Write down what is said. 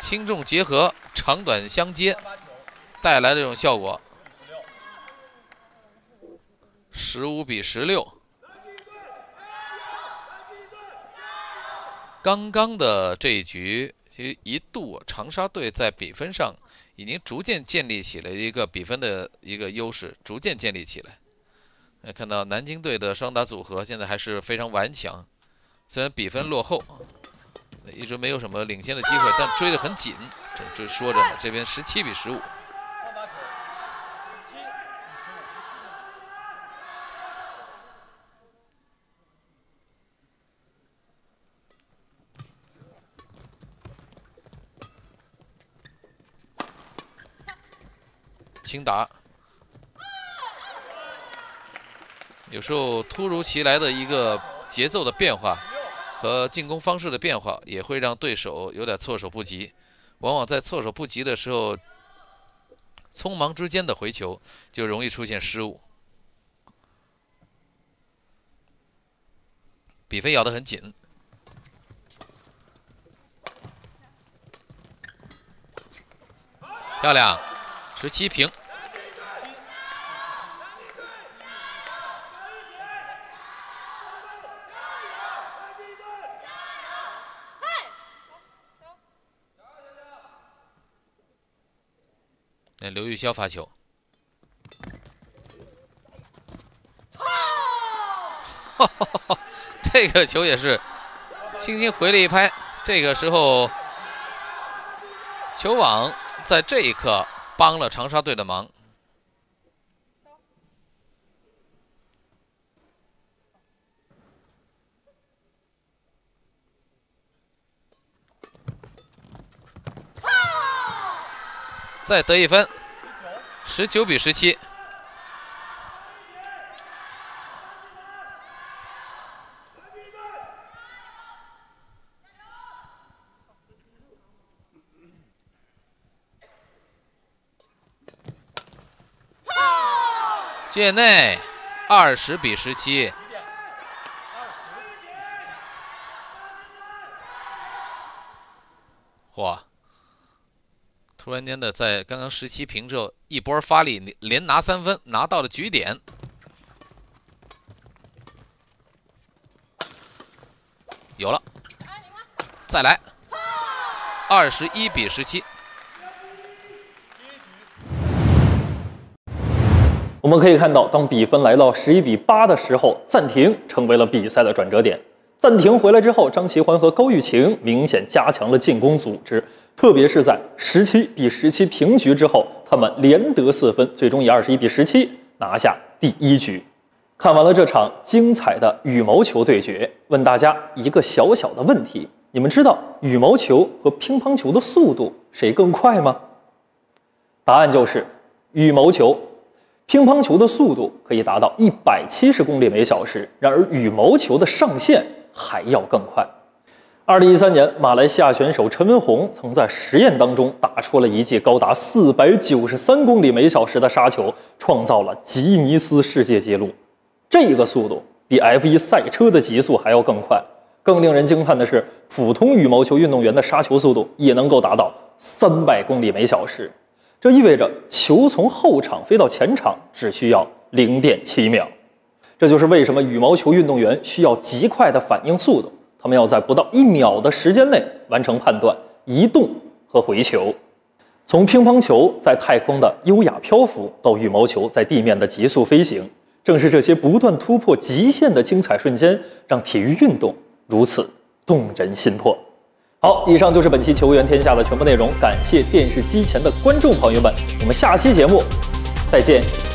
轻重结合，长短相接，带来的这种效果。15比16。刚刚的这一局，其实一度长沙队在比分上已经逐渐建立起了一个比分的一个优势，逐渐建立起来。看到南京队的双打组合现在还是非常顽强，虽然比分落后，一直没有什么领先的机会，但追得很紧。这说着呢，这边17比15。轻打，有时候突如其来的一个节奏的变化和进攻方式的变化，也会让对手有点措手不及。往往在措手不及的时候，匆忙之间的回球就容易出现失误。比分咬得很紧，漂亮，17平。刘玉潇发球，这个球也是轻轻回了一拍。这个时候，球网在这一刻帮了长沙队的忙。再得一分，19比17。界内20比17。哇！突然间的，在刚刚17平之后，一波发力，连拿3分，拿到了局点。有了，再来，21比17。 我们可以看到，当比分来到11比8的时候，暂停成为了比赛的转折点。暂停回来之后，张琪欢和高玉晴明显加强了进攻组织。特别是在17比17平局之后，他们连得4分，最终以21比17拿下第1局。看完了这场精彩的羽毛球对决，问大家一个小小的问题：你们知道羽毛球和乒乓球的速度谁更快吗？答案就是羽毛球。乒乓球的速度可以达到170公里每小时，然而羽毛球的上限还要更快。2013年，马来西亚选手陈文宏曾在实验当中打出了一记高达493公里每小时的杀球，创造了吉尼斯世界纪录。这个速度比 F1 赛车的极速还要更快。更令人惊叹的是，普通羽毛球运动员的杀球速度也能够达到300公里每小时。这意味着球从后场飞到前场只需要0.7秒。这就是为什么羽毛球运动员需要极快的反应速度，他们要在不到1秒的时间内完成判断、移动和回球。从乒乓球在太空的优雅漂浮，到羽毛球在地面的急速飞行，正是这些不断突破极限的精彩瞬间，让体育运动如此动人心魄。好，以上就是本期球员天下的全部内容，感谢电视机前的观众朋友们，我们下期节目再见。